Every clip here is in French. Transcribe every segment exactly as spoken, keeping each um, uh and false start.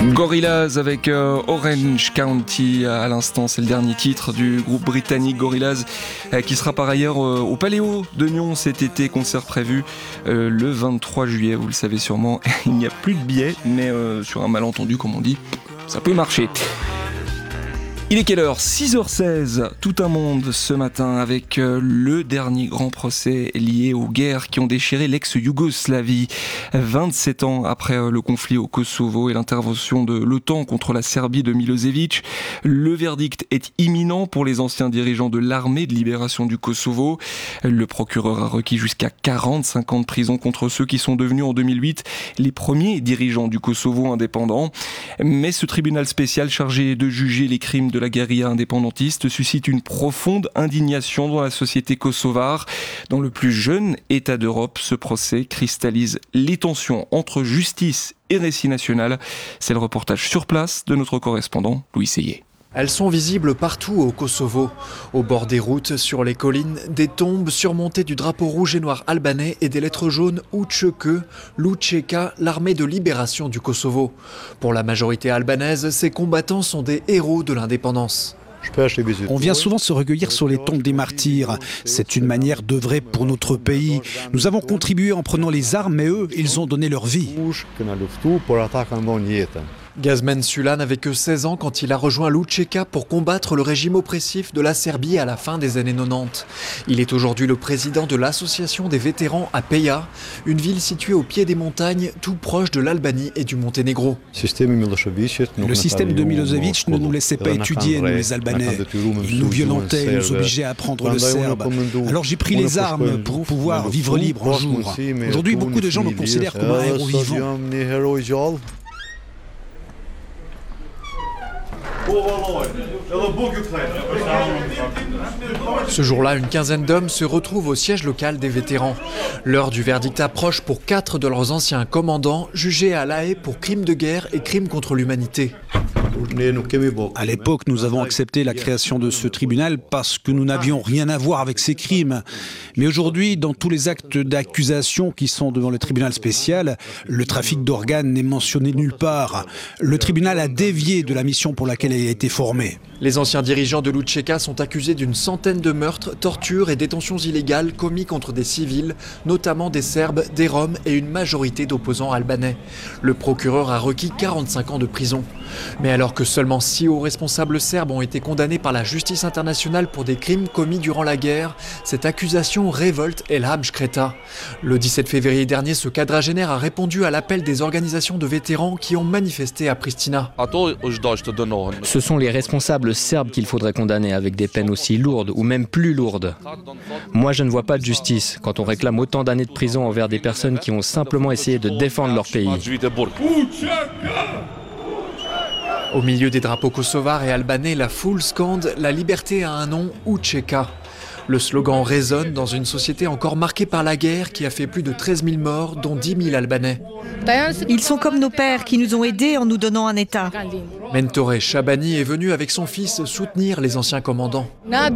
Gorillaz avec euh, Orange County à l'instant, c'est le dernier titre du groupe britannique Gorillaz euh, qui sera par ailleurs euh, au Paléo de Nyon cet été, concert prévu euh, le vingt-trois juillet, vous le savez sûrement, il n'y a plus de billets mais euh, sur un malentendu comme on dit, ça peut marcher. Il est quelle heure ? six heures seize, tout un monde ce matin avec le dernier grand procès lié aux guerres qui ont déchiré l'ex-Yougoslavie. vingt-sept ans après le conflit au Kosovo et l'intervention de l'OTAN contre la Serbie de Milosevic, le verdict est imminent pour les anciens dirigeants de l'armée de libération du Kosovo. Le procureur a requis jusqu'à quarante-cinq ans de prison contre ceux qui sont devenus en deux mille huit les premiers dirigeants du Kosovo indépendant. Mais ce tribunal spécial chargé de juger les crimes de la guérilla indépendantiste suscite une profonde indignation dans la société kosovare. Dans le plus jeune État d'Europe, ce procès cristallise les tensions entre justice et récit national. C'est le reportage sur place de notre correspondant Louis Seyé. Elles sont visibles partout au Kosovo. Au bord des routes, sur les collines, des tombes surmontées du drapeau rouge et noir albanais et des lettres jaunes U C K, l'U C K, l'armée de libération du Kosovo. Pour la majorité albanaise, ces combattants sont des héros de l'indépendance. On vient souvent se recueillir sur les tombes des martyrs. C'est une manière d'œuvrer pour notre pays. Nous avons contribué en prenant les armes, mais eux, ils ont donné leur vie. Gazmen Sulan n'avait que seize ans quand il a rejoint l'U C K pour combattre le régime oppressif de la Serbie à la fin des années quatre-vingt-dix. Il est aujourd'hui le président de l'association des vétérans à Peja, une ville située au pied des montagnes, tout proche de l'Albanie et du Monténégro. Le système de Milosevic ne nous laissait pas étudier, nous les Albanais. Il nous violentait, il nous obligeait à apprendre le serbe. Alors j'ai pris les armes pour pouvoir vivre libre un jour. Aujourd'hui, beaucoup de gens nous considèrent comme un héros vivant. Ce jour-là, une quinzaine d'hommes se retrouvent au siège local des vétérans. L'heure du verdict approche pour quatre de leurs anciens commandants jugés à La Haye pour crimes de guerre et crimes contre l'humanité. À l'époque, nous avons accepté la création de ce tribunal parce que nous n'avions rien à voir avec ces crimes. Mais aujourd'hui, dans tous les actes d'accusation qui sont devant le tribunal spécial, le trafic d'organes n'est mentionné nulle part. Le tribunal a dévié de la mission pour laquelle il a été formé. Les anciens dirigeants de l'U C K sont accusés d'une centaine de meurtres, tortures et détentions illégales commis contre des civils, notamment des Serbes, des Roms et une majorité d'opposants albanais. Le procureur a requis quarante-cinq ans de prison. Mais alors que seulement six hauts responsables serbes ont été condamnés par la justice internationale pour des crimes commis durant la guerre, cette accusation révolte Elham Škreta. Le dix-sept février dernier, ce quadragénaire a répondu à l'appel des organisations de vétérans qui ont manifesté à Pristina. Ce sont les responsables serbes qu'il faudrait condamner avec des peines aussi lourdes ou même plus lourdes. Moi, je ne vois pas de justice quand on réclame autant d'années de prison envers des personnes qui ont simplement essayé de défendre leur pays. Au milieu des drapeaux kosovars et albanais, la foule scande « La liberté a un nom, U C K ». Le slogan résonne dans une société encore marquée par la guerre qui a fait plus de treize mille morts, dont dix mille Albanais. Ils sont comme nos pères qui nous ont aidés en nous donnant un État. Mentore Shabani est venu avec son fils soutenir les anciens commandants.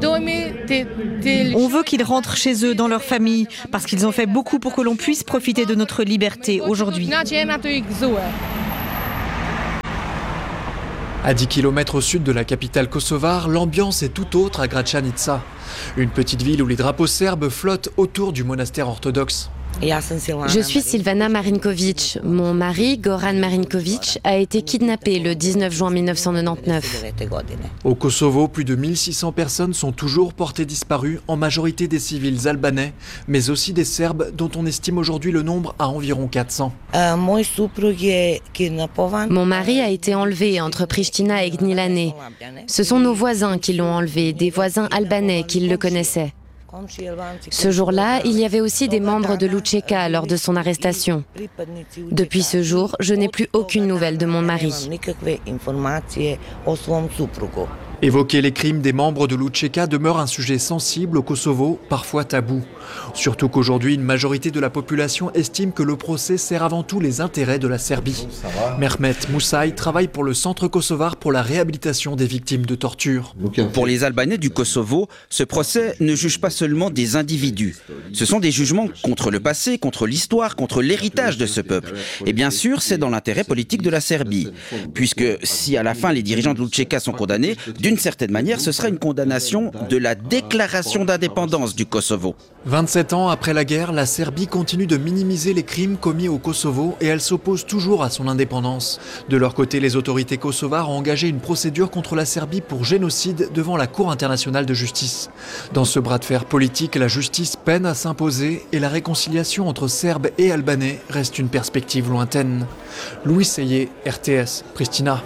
On veut qu'ils rentrent chez eux, dans leur famille, parce qu'ils ont fait beaucoup pour que l'on puisse profiter de notre liberté aujourd'hui. À dix kilomètres au sud de la capitale kosovare, l'ambiance est tout autre à Gračanica, une petite ville où les drapeaux serbes flottent autour du monastère orthodoxe. Je suis Silvana Marinković. Mon mari, Goran Marinković, a été kidnappé le dix-neuf juin mille neuf cent quatre-vingt-dix-neuf. Au Kosovo, plus de mille six cents personnes sont toujours portées disparues, en majorité des civils albanais, mais aussi des Serbes, dont on estime aujourd'hui le nombre à environ quatre cents. Mon mari a été enlevé entre Pristina et Gnilane. Ce sont nos voisins qui l'ont enlevé, des voisins albanais qui le connaissaient. Ce jour-là, il y avait aussi des membres de l'U C K lors de son arrestation. Depuis ce jour, je n'ai plus aucune nouvelle de mon mari. Évoquer les crimes des membres de l'Učeka demeure un sujet sensible au Kosovo, parfois tabou. Surtout qu'aujourd'hui, une majorité de la population estime que le procès sert avant tout les intérêts de la Serbie. Mehmet Musaï travaille pour le Centre kosovar pour la réhabilitation des victimes de torture. Pour les Albanais du Kosovo, ce procès ne juge pas seulement des individus. Ce sont des jugements contre le passé, contre l'histoire, contre l'héritage de ce peuple. Et bien sûr, c'est dans l'intérêt politique de la Serbie. Puisque si à la fin les dirigeants de l'Učeka sont condamnés, d'une certaine manière, ce sera une condamnation de la déclaration d'indépendance du Kosovo. vingt-sept ans après la guerre, la Serbie continue de minimiser les crimes commis au Kosovo et elle s'oppose toujours à son indépendance. De leur côté, les autorités kosovares ont engagé une procédure contre la Serbie pour génocide devant la Cour internationale de justice. Dans ce bras de fer politique, la justice peine à s'imposer et la réconciliation entre Serbes et Albanais reste une perspective lointaine. Louis Seyé, R T S, Pristina.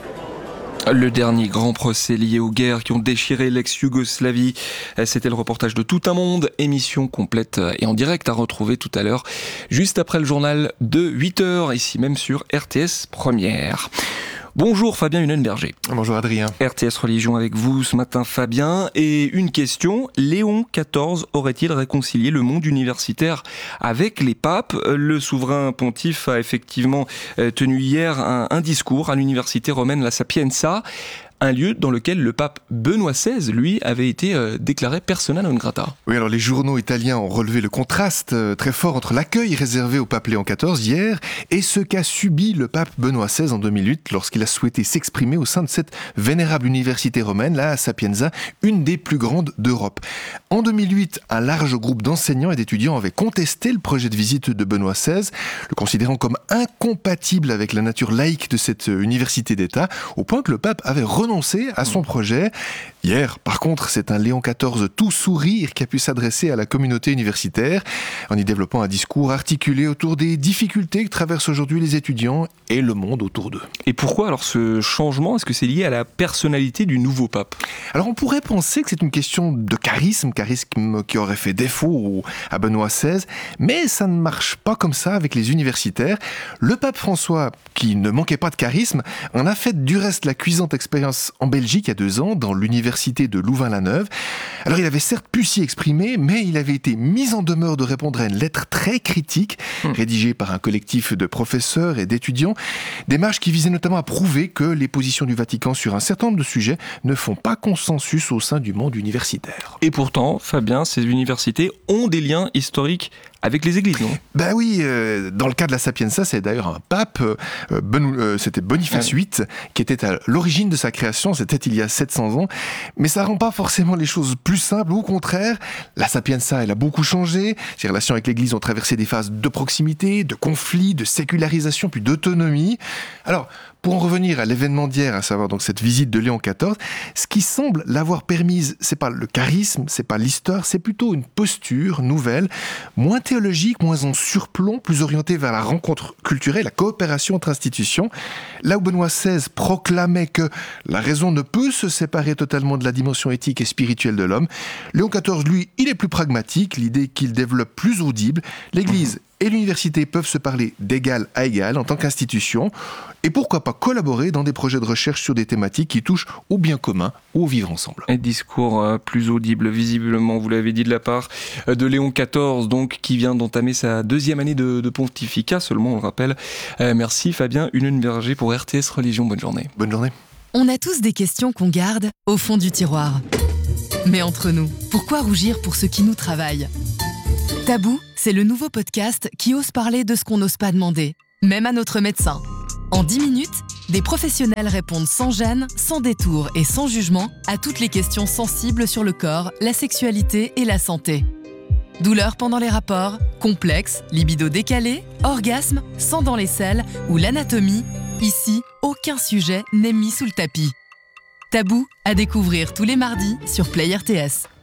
Le dernier grand procès lié aux guerres qui ont déchiré l'ex-Yougoslavie. C'était le reportage de Tout un monde, émission complète et en direct à retrouver tout à l'heure, juste après le journal de huit heures, ici même sur R T S Première. Bonjour Fabien Hunenberger. Bonjour Adrien. R T S Religion avec vous ce matin Fabien. Et une question, Léon quatorze aurait-il réconcilié le monde universitaire avec les papes ? Le souverain pontife a effectivement tenu hier un, un discours à l'université romaine La Sapienza, un lieu dans lequel le pape Benoît seize, lui, avait été euh, déclaré persona non grata. Oui, alors les journaux italiens ont relevé le contraste euh, très fort entre l'accueil réservé au pape Léon quatorze hier et ce qu'a subi le pape Benoît seize en deux mille huit lorsqu'il a souhaité s'exprimer au sein de cette vénérable université romaine, la Sapienza, une des plus grandes d'Europe. En deux mille huit, un large groupe d'enseignants et d'étudiants avait contesté le projet de visite de Benoît seize, le considérant comme incompatible avec la nature laïque de cette université d'État, au point que le pape avait renoncé à son projet. Hier, par contre, c'est un Léon quatorze tout sourire qui a pu s'adresser à la communauté universitaire en y développant un discours articulé autour des difficultés que traversent aujourd'hui les étudiants et le monde autour d'eux. Et pourquoi alors ce changement ? Est-ce que c'est lié à la personnalité du nouveau pape ? Alors on pourrait penser que c'est une question de charisme, charisme qui aurait fait défaut à Benoît seize, mais ça ne marche pas comme ça avec les universitaires. Le pape François, qui ne manquait pas de charisme, en a fait du reste la cuisante expérience en Belgique il y a deux ans, dans l'université de Louvain-la-Neuve. Alors il avait certes pu s'y exprimer, mais il avait été mis en demeure de répondre à une lettre très critique, mmh. rédigée par un collectif de professeurs et d'étudiants, démarche qui visait notamment à prouver que les positions du Vatican sur un certain nombre de sujets ne font pas consensus au sein du monde universitaire. Et pourtant, Fabien, ces universités ont des liens historiques avec les églises, non ? Ben oui, euh, dans le cas de la Sapienza, c'est d'ailleurs un pape, euh, ben, euh, c'était Boniface ouais. huit, qui était à l'origine de sa création, c'était il y a sept cents ans, mais ça rend pas forcément les choses plus simples, au contraire, la Sapienza, elle a beaucoup changé, ses relations avec l'église ont traversé des phases de proximité, de conflit, de sécularisation, puis d'autonomie. Alors, pour en revenir à l'événement d'hier, à savoir donc cette visite de Léon quatorze, ce qui semble l'avoir permise, c'est pas le charisme, c'est pas l'histoire, c'est plutôt une posture nouvelle, moins théologique, moins en surplomb, plus orientée vers la rencontre culturelle, la coopération entre institutions. Là où Benoît seize proclamait que la raison ne peut se séparer totalement de la dimension éthique et spirituelle de l'homme, Léon quatorze, lui, il est plus pragmatique, l'idée qu'il développe plus audible. L'Église et l'université peuvent se parler d'égal à égal en tant qu'institution, et pourquoi pas collaborer dans des projets de recherche sur des thématiques qui touchent au bien commun ou au vivre ensemble. Un discours euh, plus audible, visiblement, vous l'avez dit, de la part de Léon quatorze, donc, qui vient d'entamer sa deuxième année de, de pontificat, seulement, on le rappelle. Euh, merci Fabien Hunenberger pour R T S Religion, bonne journée. Bonne journée. On a tous des questions qu'on garde au fond du tiroir. Mais entre nous, pourquoi rougir pour ce qui nous travaille ? Tabou, c'est le nouveau podcast qui ose parler de ce qu'on n'ose pas demander, même à notre médecin. En dix minutes, des professionnels répondent sans gêne, sans détour et sans jugement à toutes les questions sensibles sur le corps, la sexualité et la santé. Douleurs pendant les rapports, complexes, libido décalé, orgasme, sang dans les selles ou l'anatomie, ici, aucun sujet n'est mis sous le tapis. Tabou, à découvrir tous les mardis sur Play R T S.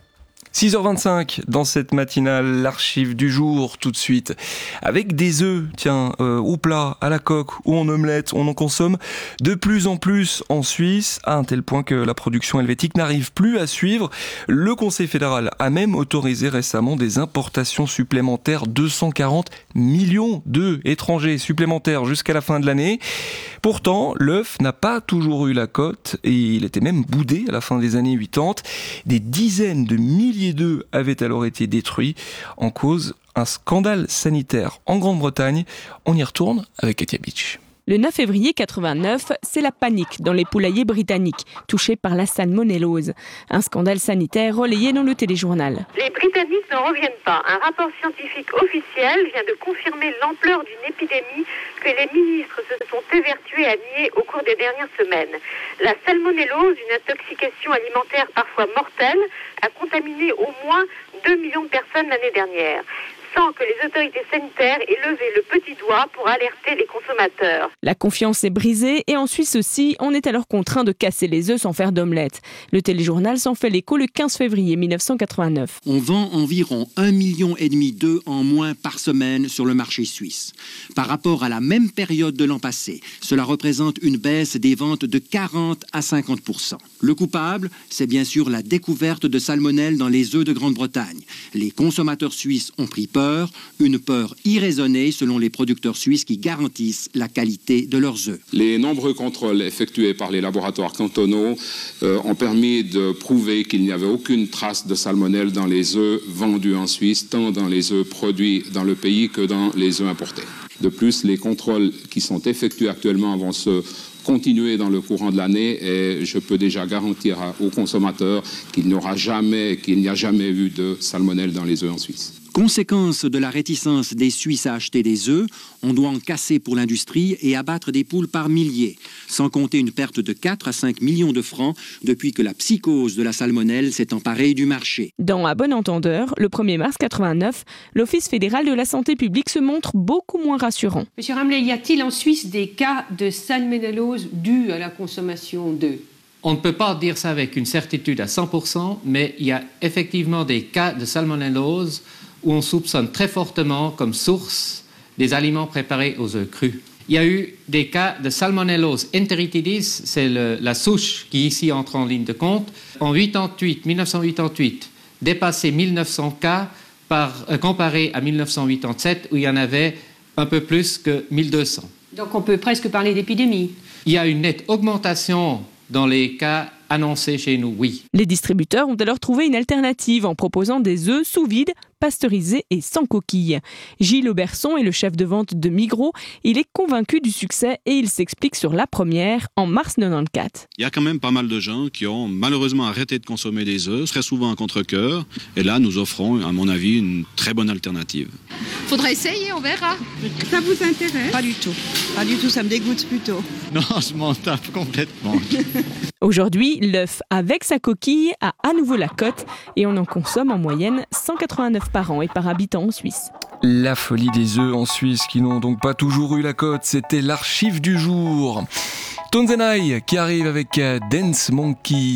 six heures vingt-cinq dans cette matinale, l'archive du jour tout de suite. Avec des œufs, tiens, euh, au plat, à la coque ou en omelette, on en consomme de plus en plus en Suisse, à un tel point que la production helvétique n'arrive plus à suivre. Le Conseil fédéral a même autorisé récemment des importations supplémentaires, deux cent quarante millions d'œufs étrangers supplémentaires jusqu'à la fin de l'année. Pourtant, l'œuf n'a pas toujours eu la cote et il était même boudé à la fin des années quatre-vingt-dix. Des dizaines de milliers d'œufs avaient alors été détruits, en cause un scandale sanitaire en Grande-Bretagne. On y retourne avec Katia Beach. Le neuf février quatre-vingt-neuf, c'est la panique dans les poulaillers britanniques, touchés par la salmonellose. Un scandale sanitaire relayé dans le téléjournal. Les Britanniques n'en reviennent pas. Un rapport scientifique officiel vient de confirmer l'ampleur d'une épidémie que les ministres se sont évertués à nier au cours des dernières semaines. La salmonellose, une intoxication alimentaire parfois mortelle, a contaminé au moins deux millions de personnes l'année dernière, sans que les autorités sanitaires aient levé le petit doigt pour alerter les consommateurs. La confiance est brisée et en Suisse aussi, on est alors contraint de casser les œufs sans faire d'omelette. Le téléjournal s'en fait l'écho le quinze février mille neuf cent quatre-vingt-neuf. On vend environ un million et demi d'œufs en moins par semaine sur le marché suisse. Par rapport à la même période de l'an passé, cela représente une baisse des ventes de quarante à cinquante pour cent. Le coupable, c'est bien sûr la découverte de salmonelle dans les œufs de Grande-Bretagne. Les consommateurs suisses ont pris peur, une peur irraisonnée selon les producteurs suisses qui garantissent la qualité de leurs œufs. Les nombreux contrôles effectués par les laboratoires cantonaux euh, ont permis de prouver qu'il n'y avait aucune trace de salmonelle dans les œufs vendus en Suisse, tant dans les œufs produits dans le pays que dans les œufs importés. De plus, les contrôles qui sont effectués actuellement vont se continuer dans le courant de l'année et je peux déjà garantir aux consommateurs qu'il n'y aura jamais, qu'il n'y a jamais eu de salmonelle dans les œufs en Suisse. Conséquence de la réticence des Suisses à acheter des œufs, on doit en casser pour l'industrie et abattre des poules par milliers, sans compter une perte de quatre à cinq millions de francs depuis que la psychose de la salmonelle s'est emparée du marché. Dans À bon entendeur, le premier mars quatre-vingt-neuf, l'Office fédéral de la santé publique se montre beaucoup moins rassurant. Monsieur Ramley, y a-t-il en Suisse des cas de salmonellose dus à la consommation d'œufs ? On ne peut pas dire ça avec une certitude à cent pour cent, mais il y a effectivement des cas de salmonellose où on soupçonne très fortement comme source des aliments préparés aux œufs crus. Il y a eu des cas de Salmonellose enteritidis, c'est le, la souche qui ici entre en ligne de compte. En mille neuf cent quatre-vingt-huit, dépassé mille neuf cents cas par, euh, comparé à mille neuf cent quatre-vingt-sept où il y en avait un peu plus que mille deux cents. Donc on peut presque parler d'épidémie. Il y a une nette augmentation dans les cas annoncés chez nous, oui. Les distributeurs ont alors trouvé une alternative en proposant des œufs sous vide, pasteurisés et sans coquille. Gilles Auberson est le chef de vente de Migros. Il est convaincu du succès et il s'explique sur la première en mars quatre-vingt-quatorze. Il y a quand même pas mal de gens qui ont malheureusement arrêté de consommer des œufs, très souvent à contre-cœur. Et là, nous offrons, à mon avis, une très bonne alternative. Faudra essayer, on verra. Ça vous intéresse ? Pas du tout. Pas du tout, ça me dégoûte plutôt. Non, je m'en tape complètement. Aujourd'hui, l'œuf avec sa coquille a à nouveau la cote et on en consomme en moyenne cent quatre-vingt-neuf par an et par habitant en Suisse. La folie des œufs en Suisse qui n'ont donc pas toujours eu la cote, c'était l'archive du jour. Tones and I qui arrive avec Dance Monkey.